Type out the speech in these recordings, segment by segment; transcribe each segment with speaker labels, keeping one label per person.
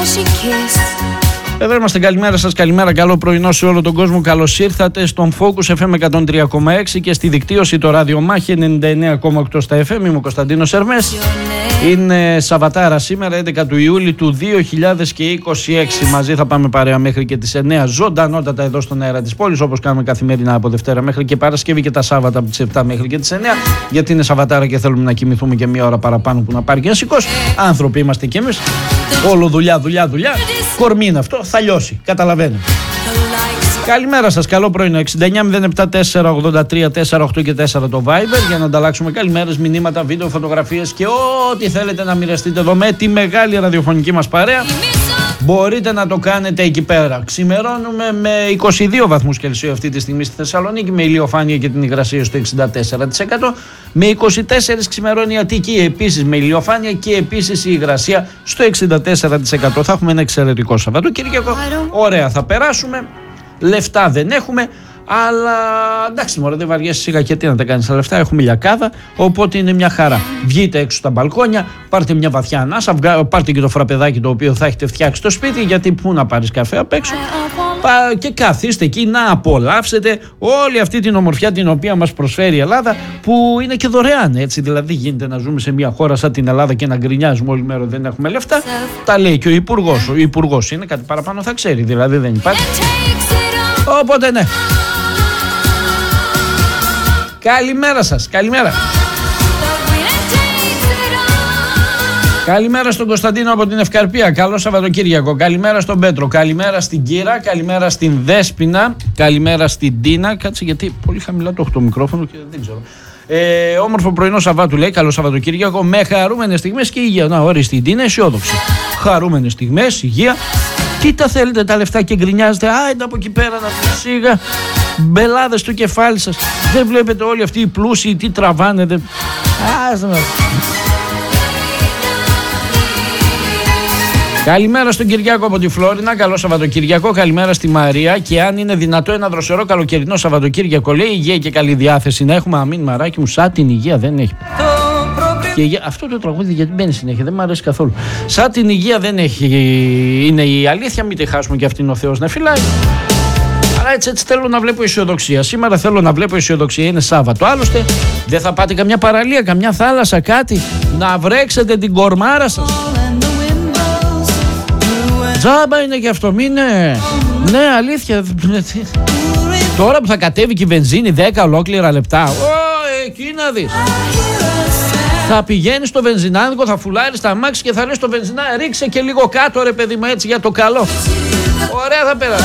Speaker 1: Εδώ είμαστε, καλημέρα σας, καλημέρα, καλό πρωινό σε όλο τον κόσμο. Καλώς ήρθατε στον Focus FM 103,6 και στη δικτύωση το ράδιο Μάχη 99,8 στα FM. Είμαι ο Κωνσταντίνος Ερμές. Είναι Σαββατάρα σήμερα, 11 του Ιούλη του 2026. Μαζί θα πάμε παρέα μέχρι και τις 9, ζωντανότατα εδώ στον αέρα της πόλης, όπως κάνουμε καθημερινά από Δευτέρα μέχρι και Παρασκευή, και τα Σάββατα από τις 7 μέχρι και τις 9. Γιατί είναι Σαββατάρα και θέλουμε να κοιμηθούμε και μία ώρα παραπάνω που να πάρει και να σηκώσει. Άνθρωποι είμαστε κι εμείς. Όλο δουλειά. Κορμί είναι αυτό, θα λιώσει. Καταλαβαίνετε. Καλημέρα σας, καλό πρωινό. 69-074-83-48 και 4 το Viber για να ανταλλάξουμε καλημέρες, μηνύματα, βίντεο, φωτογραφίες και ό,τι θέλετε να μοιραστείτε εδώ με τη μεγάλη ραδιοφωνική μας παρέα. Μπορείτε να το κάνετε εκεί πέρα. Ξημερώνουμε με 22 βαθμούς Κελσίου αυτή τη στιγμή στη Θεσσαλονίκη, με ηλιοφάνεια και την υγρασία στο 64%. Με 24 ξημερώνει η Αττική, επίσης με ηλιοφάνεια και επίσης η υγρασία στο 64%. Θα έχουμε ένα εξαιρετικό Σαββατοκύριακο. Ωραία, θα περάσουμε. Λεφτά δεν έχουμε, αλλά εντάξει μωρέ, δεν βαριέσαι σιγά, και τι να τα κάνεις τα λεφτά, έχουμε λιακάδα, οπότε είναι μια χαρά. Βγείτε έξω στα μπαλκόνια, πάρτε μια βαθιά ανάσα, πάρτε και το φραπεδάκι το οποίο θα έχετε φτιάξει στο σπίτι, γιατί πού να πάρεις καφέ απ' έξω, και καθίστε εκεί να απολαύσετε όλη αυτή την ομορφιά την οποία μας προσφέρει η Ελλάδα, που είναι και δωρεάν, έτσι. Δηλαδή γίνεται να ζούμε σε μια χώρα σαν την Ελλάδα και να γκρινιάζουμε όλη μέρα δεν έχουμε λεφτά. Τα λέει και ο Υπουργός. Ο Υπουργός είναι κάτι παραπάνω, θα ξέρει, δηλαδή δεν υπάρχει. Οπότε ναι. Καλημέρα σας, καλημέρα. Καλημέρα στον Κωνσταντίνο από την Ευκαρπία. Καλό Σαββατοκύριακο. Καλημέρα στον Πέτρο. Καλημέρα στην Κύρα. Καλημέρα στην Δέσποινα. Καλημέρα στην Τίνα. Κάτσε γιατί πολύ χαμηλά το έχω το μικρόφωνο και δεν ξέρω. Όμορφο πρωινό Σαββάτου λέει. Καλό Σαββατοκύριακο. Με χαρούμενες στιγμές και υγεία. Να, ωραία, στην Τίνα αισιόδοξη. Χαρούμενες στιγμές, υγεία. Τι τα θέλετε τα λεφτά και γκρινιάζετε? Άιντε από εκεί πέρα να σίγα. Μπελάδες στο κεφάλι σας. Δεν βλέπετε όλοι αυτοί οι πλούσιοι τι τραβάνετε? Καλημέρα στον Κυριάκο από τη Φλόρινα. Καλό Σαββατοκύριακο. Καλημέρα στη Μαρία. Και αν είναι δυνατό, ένα δροσερό καλοκαιρινό Σαββατοκύριακο, λέει, υγεία και καλή διάθεση να έχουμε. Αμήν, μαράκι μου, σαν την υγεία δεν έχει. Και αυτό το τραγούδι γιατί μπαίνει συνέχεια, δεν μου αρέσει καθόλου. Σαν την υγεία δεν έχει, είναι η αλήθεια, μην τη χάσουμε και αυτήν ο Θεός να φυλάει. Αλλά έτσι θέλω να βλέπω αισιοδοξία. Σήμερα θέλω να βλέπω αισιοδοξία, είναι Σάββατο. Άλλωστε δεν θα πάτε καμιά παραλία, καμιά θάλασσα, κάτι, να βρέξετε την κορμάρα σας? Τζάμπα είναι και αυτό, μήνε. Ναι, αλήθεια. Τώρα που θα κατέβει και η βενζίνη 10 ολόκληρα λεπτά, εκεί να δεις. Θα πηγαίνεις στο βενζινάδικο, θα φουλάρεις τα αμάξι και θα λες στο βενζινά, ρίξε και λίγο κάτω ρε παιδί μου, έτσι για το καλό. Ωραία θα περάσει.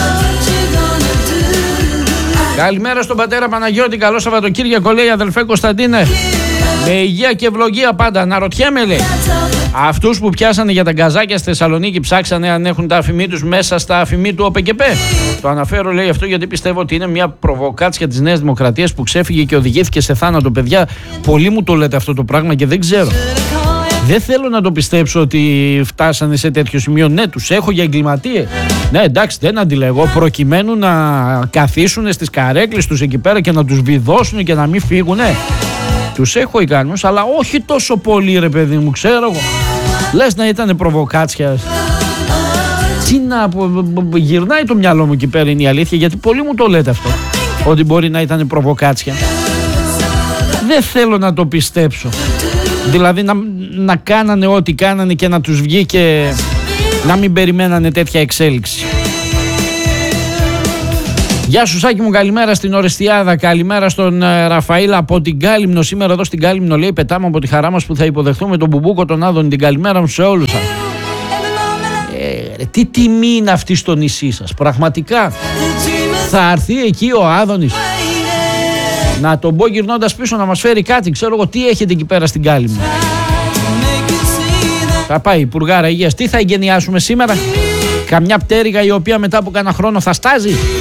Speaker 1: Καλημέρα στον πατέρα Παναγιώτη, καλό Σαββατοκύριακο λέει αδελφέ Κωνσταντίνε. Με υγεία και ευλογία πάντα. Αναρωτιέμαι λέει, αυτούς που πιάσανε για τα γκαζάκια στη Θεσσαλονίκη ψάξανε αν έχουν τα αφημί τους μέσα στα αφημί του ΟΠΚΠ? Το αναφέρω λέει αυτό γιατί πιστεύω ότι είναι μια προβοκάτσια της Νέας Δημοκρατίας που ξέφυγε και οδηγήθηκε σε θάνατο. Παιδιά, πολλοί μου το λέτε αυτό το πράγμα και δεν ξέρω. Δεν θέλω να το πιστέψω ότι φτάσανε σε τέτοιο σημείο. Ναι, τους έχω για εγκληματίες. Ναι, εντάξει, δεν αντιλέγω. Προκειμένου να καθίσουν στις καρέκλες τους εκεί πέρα και να τους βιδώσουν και να μην φύγουνε. Τους έχω ικανούς, αλλά όχι τόσο πολύ ρε παιδί μου, ξέρω εγώ. Λες να ήταν προβοκάτσια. Τι να γυρνάει το μυαλό μου εκεί πέρα είναι η αλήθεια, γιατί πολλοί μου το λέτε αυτό, ότι μπορεί να ήταν προβοκάτσια. Δεν θέλω να το πιστέψω. Δηλαδή να κάνανε ό,τι κάνανε και να τους βγει και να μην περιμένανε τέτοια εξέλιξη. Γεια σου Σάκη μου, καλημέρα στην Ορεστιάδα, καλημέρα στον Ραφαήλ από την Κάλυμνο. Σήμερα εδώ στην Κάλυμνο λέει πετάμε από τη χαρά μας που θα υποδεχθούμε τον Μπουμπούκο τον Άδωνη. Την καλημέρα μου σε όλους σας. Τι τιμή είναι αυτή στο νησί σας, πραγματικά. Θα έρθει εκεί ο Άδωνης να τον πω γυρνώντας πίσω να μας φέρει κάτι, ξέρω εγώ τι έχετε εκεί πέρα στην Κάλυμνο. Θα πάει η Υπουργάρα Υγείας, τι θα εγκαινιάσουμε σήμερα? Καμιά πτέρυγα η οποία μετά από κάνα χρόνο θα στάζει?